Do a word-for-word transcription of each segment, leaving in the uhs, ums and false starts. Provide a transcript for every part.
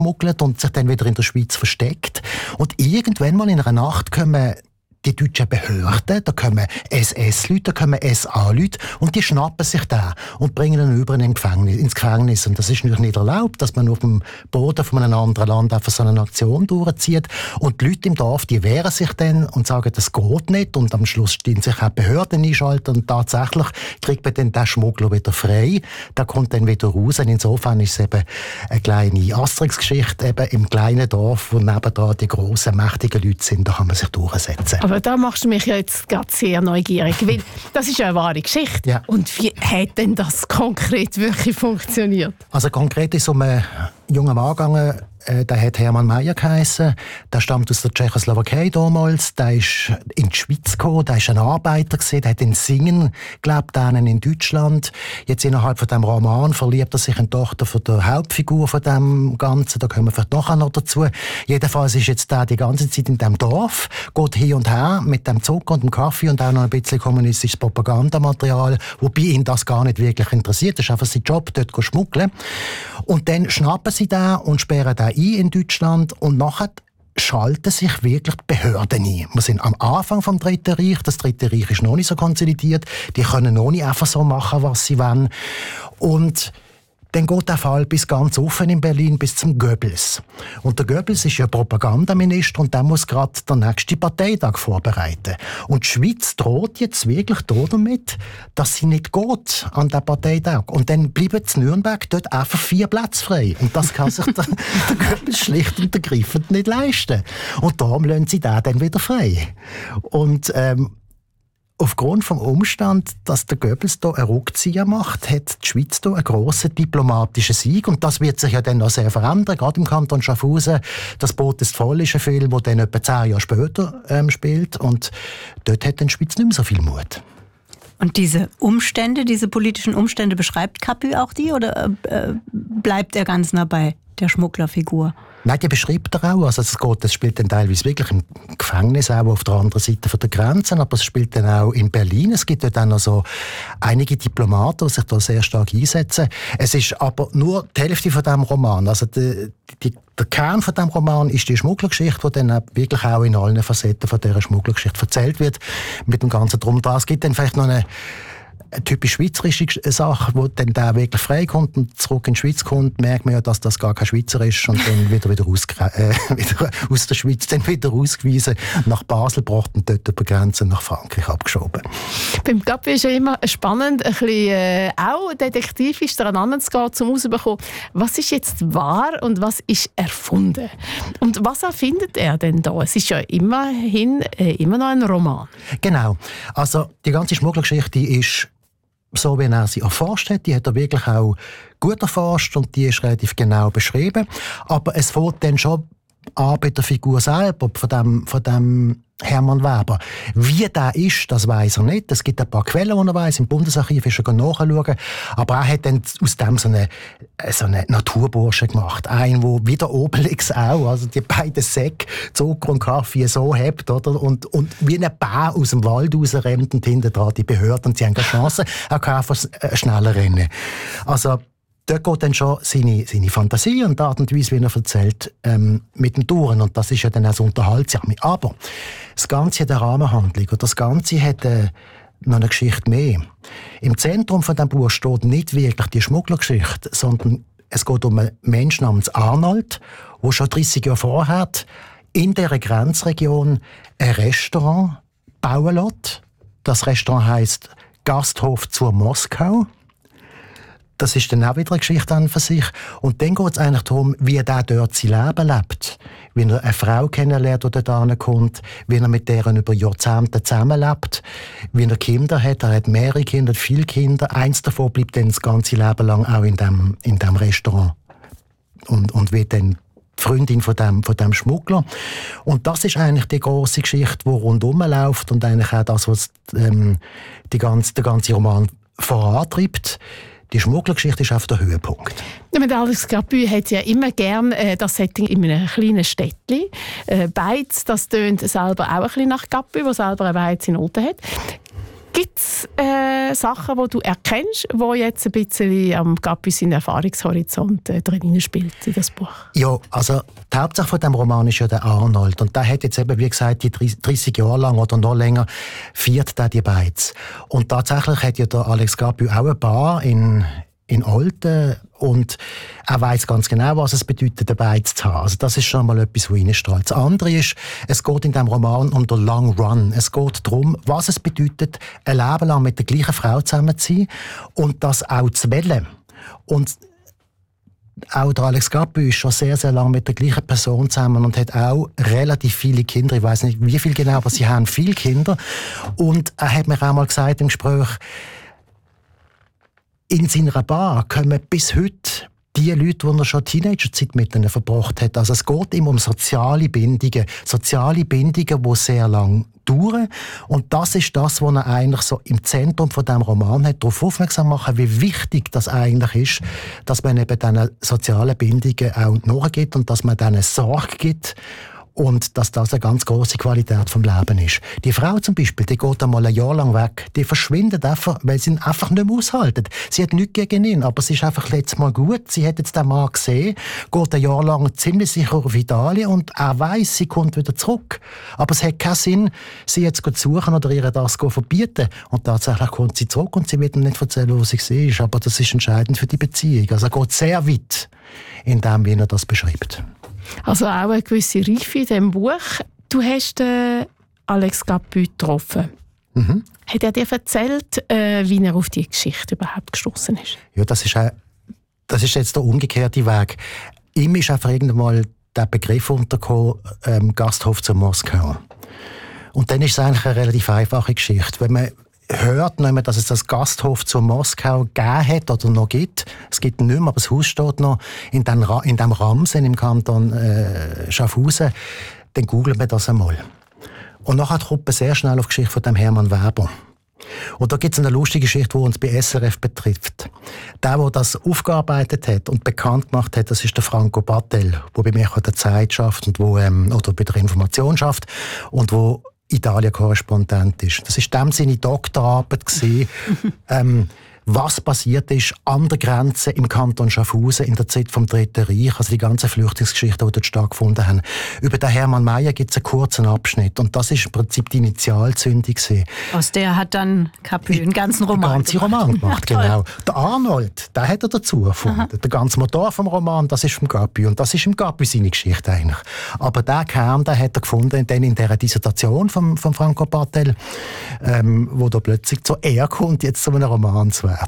schmuggelt und sich dann wieder in der Schweiz versteckt. Und irgendwann mal in einer Nacht kommen die deutschen Behörden, da kommen S S-Leute, da kommen S A-Leute und die schnappen sich da und bringen ihn über in Gefängnis, ins Gefängnis. Und das ist natürlich nicht erlaubt, dass man auf dem Boden von einem anderen Land einfach so eine Aktion durchzieht. Und die Leute im Dorf, die wehren sich dann und sagen, das geht nicht. Und am Schluss stehen sich auch Behörden einschalten und tatsächlich kriegt man dann den Schmuggler wieder frei. Der kommt dann wieder raus. Und insofern ist es eben eine kleine Asterix-Geschichte eben im kleinen Dorf, wo nebendran die grossen, mächtigen Leute sind. Da kann man sich durchsetzen. Aber da machst du mich ja jetzt gerade sehr neugierig, weil das ist ja eine wahre Geschichte. Ja. Und wie hat denn das konkret wirklich funktioniert? Also konkret ist es um einen jungen Mann gegangen, äh, der hat Hermann Mayer geheissen. Der stammt aus der Tschechoslowakei damals. Der ist in die Schweiz gekommen. Der ist ein Arbeiter gewesen. Der hat in Singen gelebt, einen in Deutschland. Jetzt innerhalb von dem Roman verliebt er sich in die Tochter von der Hauptfigur von dem Ganzen. Da kommen wir vielleicht nachher noch dazu. Jedenfalls ist jetzt der die ganze Zeit in dem Dorf, geht hin und her mit dem Zucker und dem Kaffee und auch noch ein bisschen kommunistisches Propagandamaterial, wobei ihn das gar nicht wirklich interessiert. Das ist einfach sein Job, dort zu schmuggeln. Und dann schnappen sie den und sperren den ein in Deutschland und nachher schalten sich wirklich die Behörden ein. Wir sind am Anfang vom Dritten Reich. Das Dritte Reich ist noch nicht so konsolidiert. Die können noch nicht einfach so machen, was sie wollen. Und dann geht der Fall bis ganz offen in Berlin, bis zum Goebbels. Und der Goebbels ist ja Propagandaminister und der muss gerade den nächsten Parteitag vorbereiten. Und die Schweiz droht jetzt wirklich damit, dass sie nicht geht an den Parteitag. Und dann bleiben in Nürnberg dort einfach vier Plätze frei. Und das kann sich der, der Goebbels schlicht und ergreifend nicht leisten. Und darum lassen sie den dann wieder frei. Und ähm, aufgrund vom Umstand, dass der Goebbels hier einen Rückzieher macht, hat die Schweiz hier einen grossen diplomatischen Sieg. Und das wird sich ja dann noch sehr verändern, gerade im Kanton Schaffhausen. Das Boot ist voll ist ein Film, der dann etwa zehn Jahre später ähm, spielt. Und dort hat dann die Schweiz nicht mehr so viel Mut. Und diese Umstände, diese politischen Umstände, beschreibt Capu auch die oder äh, bleibt er ganz nah bei der Schmugglerfigur? Nein, die beschreibt er auch. Also es, geht, es spielt dann teilweise wirklich im Gefängnis, auch auf der anderen Seite der Grenzen, aber es spielt dann auch in Berlin. Es gibt dort auch noch so einige Diplomaten, die sich da sehr stark einsetzen. Es ist aber nur die Hälfte von diesem Roman. Also die, die, der Kern von diesem Roman ist die Schmugglergeschichte, die dann wirklich auch in allen Facetten von dieser Schmugglergeschichte erzählt wird, mit dem ganzen Drum und Dran. Es gibt dann vielleicht noch eine eine typisch schweizerische Sache, wo dann der wirklich frei kommt und zurück in die Schweiz kommt, merkt man ja, dass das gar kein Schweizer ist und dann wieder, wieder, ausgre- äh, wieder aus der Schweiz dann wieder ausgewiesen, nach Basel gebracht und dort über Grenzen nach Frankreich abgeschoben. Beim Capu ist ja immer spannend, ein bisschen äh, auch detektivisch daran zu gehen, um herauszubekommen, was ist jetzt wahr und was ist erfunden. Und was erfindet er denn da? Es ist ja immerhin äh, immer noch ein Roman. Genau. Also die ganze Schmugglergeschichte ist so, wie er sie erforscht hat. Die hat er wirklich auch gut erforscht und die ist relativ genau beschrieben. Aber es fängt dann schon an bei der Figur selber, von dem, von dem Hermann Weber. Wie der ist, das weiss er nicht. Es gibt ein paar Quellen, die er weiss. Im Bundesarchiv ist er nachschauen. Aber er hat dann aus dem so eine, so eine Naturbursche gemacht. Ein, der wie der Obelix auch, also die beiden Säcke, Zucker und Kaffee so hebt, oder? Und, und wie ein Bär aus dem Wald rausrennt und hinten dran die Behörden. Und sie haben keine Chance. Er kann einfach schneller rennen. Also, dort geht dann schon seine, seine Fantasie und die Art und Weise, wie er erzählt, ähm, mit dem Touren. Und das ist ja dann auch so unterhaltsam. Aber das Ganze hat eine Rahmenhandlung und das Ganze hat äh, noch eine Geschichte mehr. Im Zentrum von diesem Buch steht nicht wirklich die Schmugglergeschichte, sondern es geht um einen Menschen namens Arnold, der schon dreissig Jahre vorher in dieser Grenzregion ein Restaurant bauen lässt. Das Restaurant heisst Gasthof zur Moskau. Das ist dann auch wieder eine Geschichte an für sich. Und dann geht es eigentlich darum, wie er dort sein Leben lebt. Wie er eine Frau kennenlernt, die dort kommt, wie er mit deren über Jahrzehnte zusammenlebt, wie er Kinder hat. Er hat mehrere Kinder, viele Kinder. Eins davon bleibt dann das ganze Leben lang auch in dem, in dem Restaurant. Und, und wird dann die Freundin von dem, von dem Schmuggler. Und das ist eigentlich die grosse Geschichte, die rundherum läuft und eigentlich auch das, was ähm, die ganze, der ganze Roman vorantreibt. Die Schmugglergeschichte ist auf der Höhepunkt. Ja, Alex Capu hat ja immer gern äh, das Setting in einem kleinen Städtchen. Äh, Beiz, das tönt selber auch ein bisschen nach Capu, der selber eine Beiz in Olten hat. Gibt es äh, Sachen, die du erkennst, die jetzt ein bisschen am Capus seinen Erfahrungshorizont äh, drin spielt in das Buch? Ja, also die Hauptsache von dem Roman ist ja der Arnold. Und der hat jetzt eben, wie gesagt, die dreißig Jahre lang oder noch länger viert der die Beiz. Und tatsächlich hat ja der Alex Capus auch eine Bar in in Olten und er weiss ganz genau, was es bedeutet, eine Beiz zu haben. Also das ist schon mal etwas, was reinstrahlt. Das andere ist, es geht in diesem Roman um den Long Run. Es geht darum, was es bedeutet, ein Leben lang mit der gleichen Frau zusammen zu sein und das auch zu wählen. Und auch der Alex Capus ist schon sehr, sehr lange mit der gleichen Person zusammen und hat auch relativ viele Kinder. Ich weiss nicht, wie viele genau, aber sie haben viele Kinder. Und er hat mir auch mal gesagt im Gespräch, in seiner Bar kommen bis heute die Leute, die er schon Teenagerzeit mit ihnen verbracht hat. Also es geht ihm um soziale Bindungen. Soziale Bindungen, die sehr lang dauern. Und das ist das, was er eigentlich so im Zentrum von diesem Roman hat, darauf aufmerksam machen, wie wichtig das eigentlich ist, dass man eben diesen sozialen Bindungen auch nachgeht und dass man denen Sorge gibt. Und dass das eine ganz grosse Qualität vom Leben ist. Die Frau zum Beispiel, die geht einmal ein Jahr lang weg. Die verschwindet einfach, weil sie ihn einfach nicht mehr aushalten. Sie hat nichts gegen ihn, aber sie ist einfach letztes Mal gut. Sie hat jetzt den Mann gesehen, geht ein Jahr lang ziemlich sicher auf Italien und er weiss, sie kommt wieder zurück. Aber es hat keinen Sinn, sie jetzt zu suchen oder ihr das zu verbieten. Und tatsächlich kommt sie zurück und sie wird ihm nicht erzählen, wo sie war. Aber das ist entscheidend für die Beziehung. Also er geht sehr weit in dem, wie er das beschreibt. Also auch eine gewisse Reife in diesem Buch. Du hast äh, Alex Capus getroffen. Mhm. Hat er dir erzählt, äh, wie er auf die Geschichte überhaupt gestoßen ist? Ja, das ist, ein, das ist jetzt der umgekehrte Weg. Ihm ist einfach irgendwann mal der Begriff untergekommen, ähm, Gasthof zu Moskau. Und dann ist es eigentlich eine relativ einfache Geschichte. Wenn man hört, dass es das Gasthof zu Moskau gegeben hat oder noch gibt. Es gibt ihn nicht mehr, aber das Haus steht noch in dem, Ra- in dem Ramsen im Kanton äh, Schaffhausen. Dann googelt man das einmal. Und nachher kommt man sehr schnell auf die Geschichte von dem Hermann Weber. Und da gibt es eine lustige Geschichte, die uns bei S R F betrifft. Der, der das aufgearbeitet hat und bekannt gemacht hat, das ist der Franco Battel, der bei mir an der Zeit schafft und wo, ähm, oder bei der Information schafft und wo Italien-Korrespondent ist. Das war dem seine Doktorarbeit gewesen, ähm, was passiert ist an der Grenze im Kanton Schaffhausen in der Zeit vom Dritten Reich, also die ganzen Flüchtlingsgeschichten, die dort stattgefunden haben. Über den Hermann Mayer gibt es einen kurzen Abschnitt und das ist im Prinzip die Initialzündung gewesen. Aus der hat dann Capus einen ganzen Roman gemacht. Einen ganzen Roman gemacht, genau. Der Arnold, der hat er dazu erfunden. Aha. Der ganze Motor vom Roman, das ist vom Capus und das ist im Capus seine Geschichte eigentlich. Aber der Kern, den hat er gefunden dann in dieser Dissertation von, von Franco Battel, ähm, wo da plötzlich zur Ehre kommt, jetzt zu einem Roman zu werden.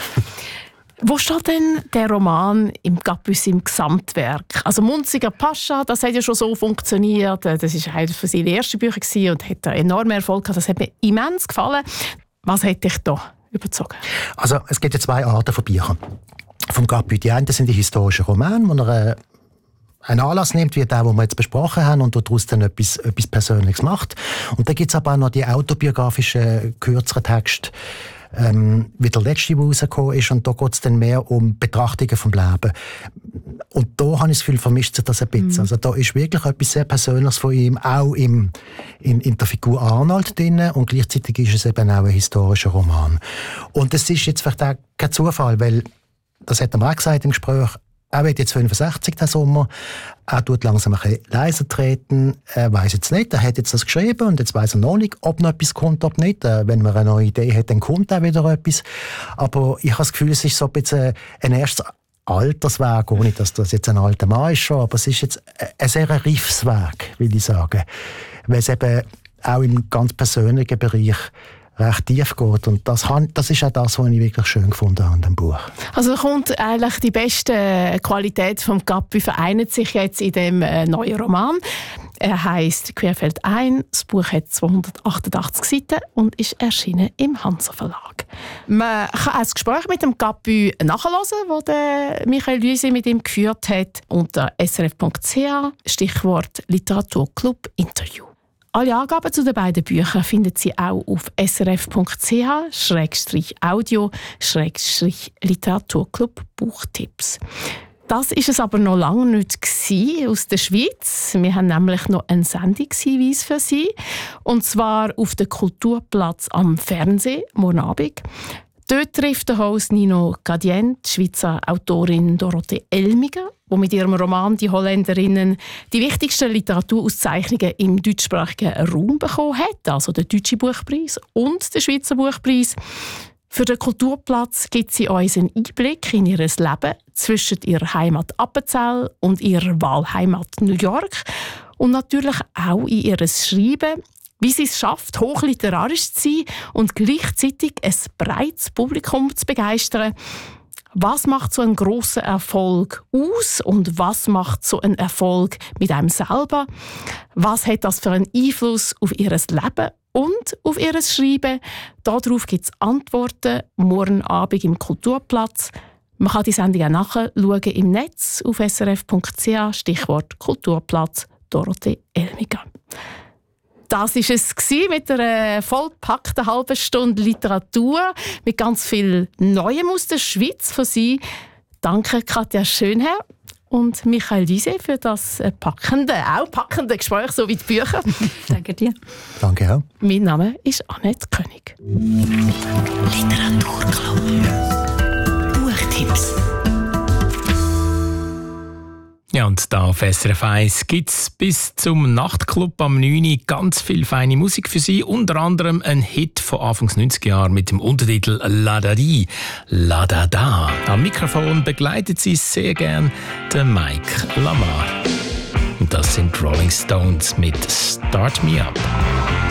Wo steht denn der Roman im Capus im Gesamtwerk? Also Munziger Pascha, das hat ja schon so funktioniert. Das war eines von seinen ersten Büchern und hat enormen Erfolg gehabt. Das hat mir immens gefallen. Was hat dich da überzogen? Also es gibt ja zwei Arten von Büchern vom Capus. Die einen sind die historischen Romane, wo er einen Anlass nimmt, wie der, den wir jetzt besprochen haben, und daraus dann etwas, etwas Persönliches macht. Und dann gibt es aber auch noch die autobiografischen, kürzeren Texte, Ähm, wie der letzte, der rausgekommen ist. Und da geht es dann mehr um Betrachtungen vom Leben. Und da habe ich das Gefühl, vermischt sich das ein bisschen. Mhm. Also da ist wirklich etwas sehr Persönliches von ihm, auch im, in, in der Figur Arnold drin. Und gleichzeitig ist es eben auch ein historischer Roman. Und das ist jetzt vielleicht auch kein Zufall, weil, das hat er mir auch gesagt im Gespräch, er wird jetzt fünfundsechzig den Sommer. Er tut langsam ein bisschen leiser treten. Er weiss jetzt nicht, er hat jetzt das geschrieben und jetzt weiss er noch nicht, ob noch etwas kommt, ob nicht. Wenn man eine neue Idee hat, dann kommt auch wieder etwas. Aber ich habe das Gefühl, es ist so ein bisschen ein erstes Altersweg, ohne dass das jetzt ein alter Mann ist schon, aber es ist jetzt ein sehr reifes Weg, will ich sagen. Weil es eben auch im ganz persönlichen Bereich recht tief geht. Und das, das ist auch das, was ich wirklich schön gefunden habe an dem Buch. Also kommt eigentlich die beste Qualität vom Capus vereint sich jetzt in dem äh, neuen Roman. Er heisst «Querfeld ein». Das Buch hat zweihundertachtundachtzig Seiten und ist erschienen im Hansa Verlag. Man kann auch das Gespräch mit dem Capus nachhören, das der Michael Lüsi mit ihm geführt hat, unter s r f punkt c h, Stichwort Literaturclub Interview. Alle Angaben zu den beiden Büchern finden Sie auch auf s r f punkt c h Schrägstrich audio Schrägstrich Literaturclub Buchtipps. Das war es aber noch lange nicht gewesen aus der Schweiz. Wir haben nämlich noch einen Sendungshinweis für Sie. Und zwar auf dem Kulturplatz am Fernsehen, morgen Abend. Dort trifft der Host Nino Gadien die Schweizer Autorin Dorothee Elmiger, die mit ihrem Roman «Die Holländerinnen» die wichtigsten Literaturauszeichnungen im deutschsprachigen Raum bekommen hat, also den Deutschen Buchpreis und den Schweizer Buchpreis. Für den Kulturplatz gibt sie uns einen Einblick in ihr Leben zwischen ihrer Heimat Appenzell und ihrer Wahlheimat New York und natürlich auch in ihr Schreiben, wie sie es schafft, hochliterarisch zu sein und gleichzeitig ein breites Publikum zu begeistern. Was macht so einen grossen Erfolg aus und was macht so einen Erfolg mit einem selber? Was hat das für einen Einfluss auf ihr Leben und auf ihr Schreiben? Darauf gibt es Antworten morgen Abend im Kulturplatz. Man kann die Sendung auch nachschauen im Netz auf s r f punkt c h, Stichwort Kulturplatz Dorothee Elmiger. Das war es mit einer vollpackten halben Stunde Literatur mit ganz viel Neuem aus der Schweiz von Sie. Danke Katja Schönherr und Michael Wiese für das packende, auch packende Gespräch, so wie die Bücher. Danke dir. Danke auch. Mein Name ist Annette König. Literaturclub. Buchtipps. Ja, und da auf S R F eins gibt es bis zum Nachtclub am neun Uhr ganz viel feine Musik für Sie. Unter anderem ein Hit von Anfangs neunziger Jahren mit dem Untertitel «La Da Di, La Da Da». Am Mikrofon begleitet Sie sehr gern der Mike Lamar. Und das sind Rolling Stones mit «Start Me Up».